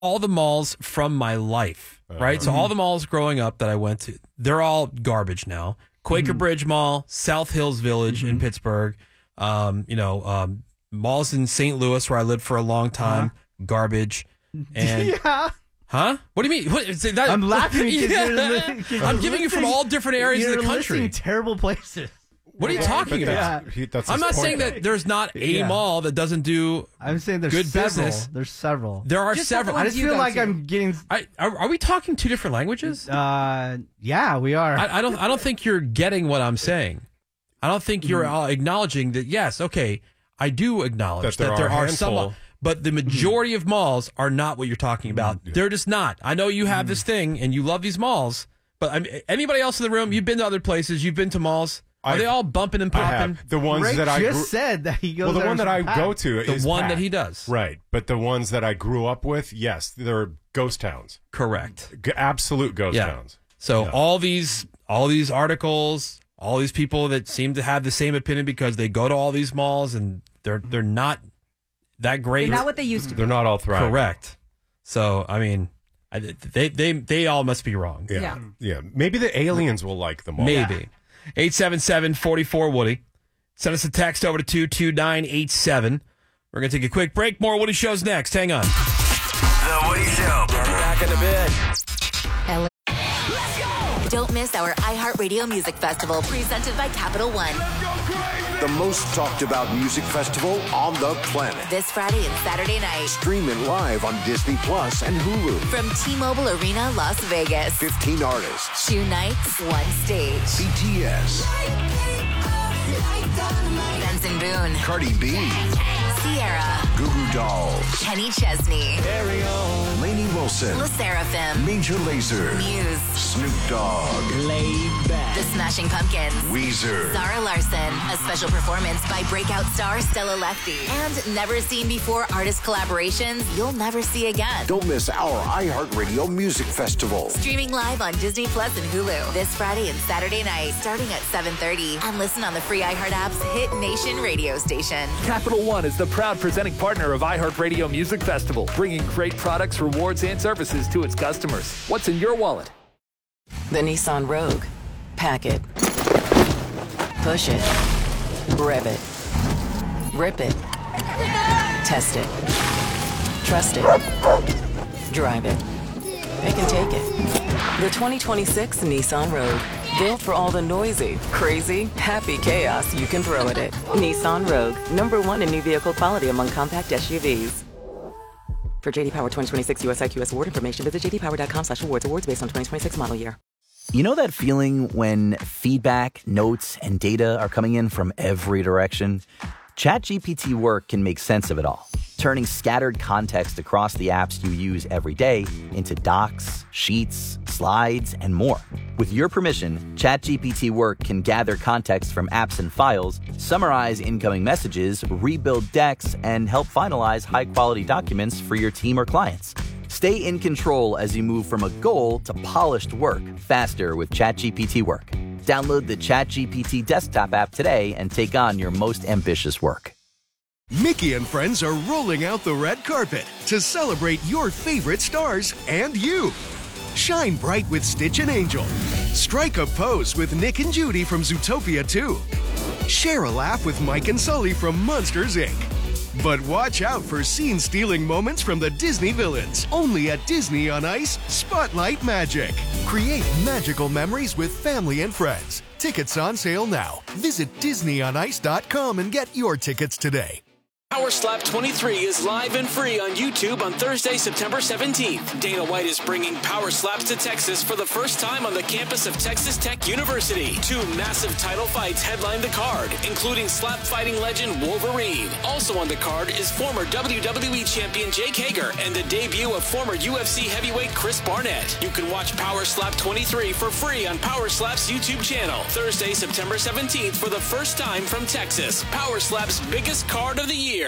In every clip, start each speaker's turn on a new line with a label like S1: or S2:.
S1: all the malls from my life, right? So all the malls growing up that I went to, they're all garbage now. Quaker Bridge Mall, South Hills Village in Pittsburgh, malls in St. Louis where I lived for a long time, garbage. And Huh? What do you mean?
S2: I'm laughing
S1: because I'm giving you from all different areas of the country.
S2: Terrible places.
S1: What are you talking about? I'm not saying that there's not a mall that doesn't do.
S2: I'm saying there's
S1: good
S2: several.
S1: business.
S2: There's several.
S1: There are several.
S2: I just feel like I'm getting.
S1: Are we talking two different languages?
S2: Yeah, we are.
S1: I don't think you're getting what I'm saying. I don't think you're acknowledging that. Yes, okay, I do acknowledge that there are some. But the majority of malls are not what you're talking about. Yeah. They're just not. I know you have this thing and you love these malls, but anybody else in the room, you've been to other places, you've been to malls. Are they all bumping and popping?
S3: The ones
S2: Ray
S3: that I
S2: said that he goes.
S3: Well, the one that I go to is
S1: the one
S3: packed.
S1: that he does.
S3: Right, but the ones that I grew up with, yes, they're ghost towns.
S1: Correct.
S3: Absolute ghost towns.
S1: So all these articles, all these people that seem to have the same opinion because they go to all these malls and they're not that great.
S4: They're not what they used to be.
S3: They're not all thriving.
S1: Correct. So, I mean, they all must be wrong.
S3: Yeah. Maybe the aliens will like them all.
S1: Maybe. 877-44-WOODY. Send us a text over to 22987. We're going to take a quick break. More Woody Shows next. Hang on.
S5: The Woody Show. We'll be back in a bit.
S6: Don't miss our iHeartRadio Music Festival presented by Capital One.
S5: The most talked about music festival on the planet.
S6: This Friday and Saturday night.
S5: Stream it live on Disney Plus and Hulu.
S6: From T-Mobile Arena, Las Vegas.
S5: 15 artists.
S6: 2 nights, 1 stage.
S5: BTS.
S6: Benson Boone.
S5: Cardi B.
S6: Sierra.
S5: Goo Goo Dolls.
S6: Kenny Chesney.
S5: Lainey Wilson.
S6: La Seraphim.
S5: Major Lazer.
S6: Muse.
S5: Snoop Dogg.
S6: The Smashing Pumpkins.
S5: Weezer.
S6: Zara Larson. A special performance by breakout star Stella Lefty. And never seen before artist collaborations you'll never see again.
S5: Don't miss our iHeartRadio Music Festival.
S6: Streaming live on Disney Plus and Hulu. This Friday and Saturday night starting at 7:30. And listen on the free iHeart app's Hit Nation radio station.
S7: Capital One is the proud presenting partner of iHeartRadio Music Festival, bringing great products, rewards, and services to its customers. What's in your wallet?
S8: The Nissan Rogue. Pack it. Push it. Rev it. Rip it. Test it. Trust it. Drive it. It can take it. The 2026 Nissan Rogue. Built for all the noisy, crazy, happy chaos you can throw at it. Nissan Rogue. #1 in new vehicle quality among compact SUVs. For JD Power 2026 US IQS award information, visit jdpower.com/awards. Awards based on 2026 model year.
S9: You know that feeling when feedback, notes, and data are coming in from every direction? ChatGPT Work can make sense of it all, turning scattered context across the apps you use every day into docs, sheets, slides, and more. With your permission, ChatGPT Work can gather context from apps and files, summarize incoming messages, rebuild decks, and help finalize high-quality documents for your team or clients. Stay in control as you move from a goal to polished work faster with ChatGPT Work. Download the ChatGPT desktop app today and take on your most ambitious work.
S10: Mickey and friends are rolling out the red carpet to celebrate your favorite stars and you. Shine bright with Stitch and Angel. Strike a pose with Nick and Judy from Zootopia 2. Share a laugh with Mike and Sully from Monsters, Inc. But watch out for scene-stealing moments from the Disney villains. Only at Disney on Ice Spotlight Magic. Create magical memories with family and friends. Tickets on sale now. Visit DisneyOnIce.com and get your tickets today.
S11: Power Slap 23 is live and free on YouTube on Thursday, September 17th. Dana White is bringing Power Slaps to Texas for the first time on the campus of Texas Tech University. 2 massive title fights headline the card, including slap fighting legend Wolverine. Also on the card is former WWE champion Jake Hager and the debut of former UFC heavyweight Chris Barnett. You can watch Power Slap 23 for free on Power Slap's YouTube channel. Thursday, September 17th for the first time from Texas. Power Slap's biggest card of the year.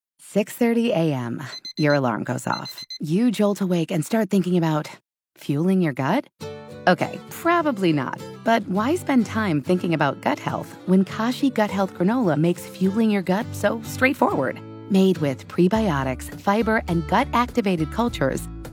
S12: 6:30 a.m. Your alarm goes off. You jolt awake and start thinking about fueling your gut? Okay, probably not. But why spend time thinking about gut health when Kashi Gut Health Granola makes fueling your gut so straightforward? Made with prebiotics, fiber, and gut-activated cultures,